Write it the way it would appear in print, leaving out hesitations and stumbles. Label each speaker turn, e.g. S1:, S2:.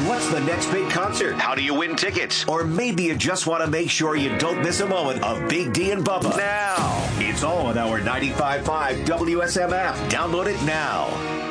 S1: What's the next big concert?
S2: How do you win tickets?
S1: Or maybe you just want to make sure you don't miss a moment of Big D and Bubba.
S2: Now.
S1: It's all on our 95.5 WSM app. Download it now.